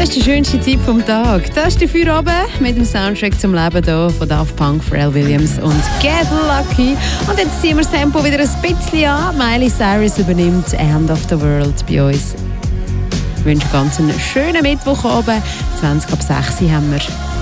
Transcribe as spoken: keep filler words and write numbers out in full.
ist die schönste Zeit vom Tag. Das ist der Feierabend mit dem Soundtrack zum Leben hier von Daft Punk, Pharrell Williams und Get Lucky. Und jetzt ziehen wir das Tempo wieder ein bisschen an. Miley Cyrus übernimmt End of the World bei uns. Ich wünsche ganz einen schönen Mittwochabend. zwanzig ab sechs haben wir.